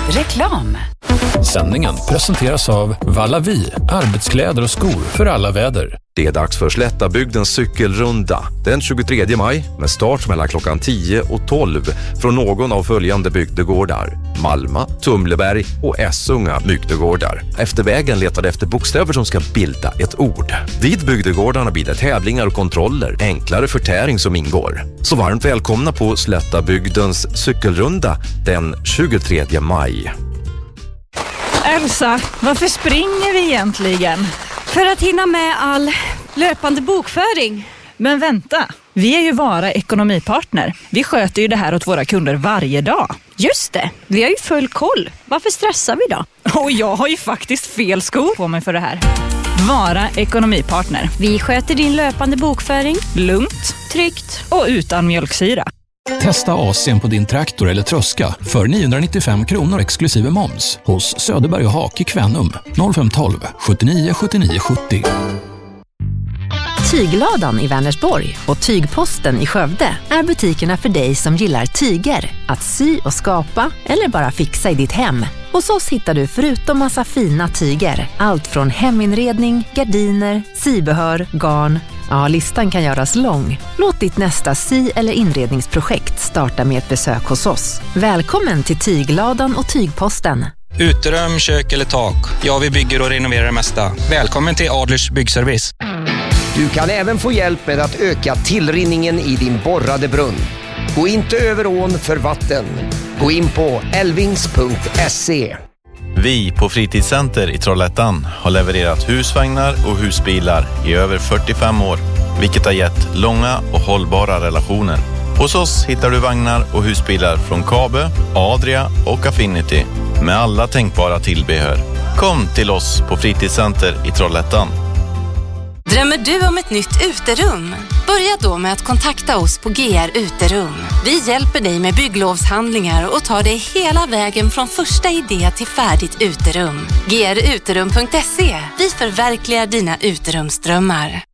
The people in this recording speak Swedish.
Reklam. Sändningen presenteras av Vallavi, arbetskläder och skor för alla väder. Det är dags för Slättabygdens cykelrunda den 23 maj med start mellan klockan 10 och 12 från någon av följande bygdegårdar: Malma, Tumleberg och Essunga bygdegårdar. Efter vägen letade efter bokstäver som ska bilda ett ord. Vid bygdegårdarna blir det tävlingar och kontroller, enklare förtäring som ingår. Så varmt välkomna på Slättabygdens cykelrunda den 23 maj. Elsa, varför springer vi egentligen? För att hinna med all löpande bokföring. Men vänta, vi är ju Vara ekonomipartner. Vi sköter ju det här åt våra kunder varje dag. Just det, vi har ju full koll. Varför stressar vi då? Och jag har ju faktiskt fel skor på mig för det här. Vara ekonomipartner. Vi sköter din löpande bokföring. Lugnt, Tryggt. och utan mjölksyra. Testa AC:n på din traktor eller tröska för 995 kronor exklusive moms hos Söderberg och Hak i Kvänum 0512 79 79 70. Tygladan i Vänersborg och Tygposten i Skövde är butikerna för dig som gillar tyger, att sy och skapa eller bara fixa i ditt hem. Hos oss hittar du förutom massa fina tyger allt från heminredning, gardiner, sybehör, garn. Ja, listan kan göras lång. Låt ditt nästa sy- eller inredningsprojekt starta med ett besök hos oss. Välkommen till Tygladan och Tygposten. Uterum, kök eller tak. Ja, vi bygger och renoverar det mesta. Välkommen till Adlers byggservice. Du kan även få hjälp med att öka tillrinningen i din borrade brunn. Gå inte över ån för vatten. Gå in på elvings.se. Vi på Fritidscenter i Trollhättan har levererat husvagnar och husbilar i över 45 år, vilket har gett långa och hållbara relationer. Hos oss hittar du vagnar och husbilar från Kabe, Adria och Affinity med alla tänkbara tillbehör. Kom till oss på Fritidscenter i Trollhättan. Drömmer du om ett nytt uterum? Börja då med att kontakta oss på GR Uterum. Vi hjälper dig med bygglovshandlingar och tar dig hela vägen från första idé till färdigt uterum. gruterum.se. Vi förverkligar dina uterumsdrömmar.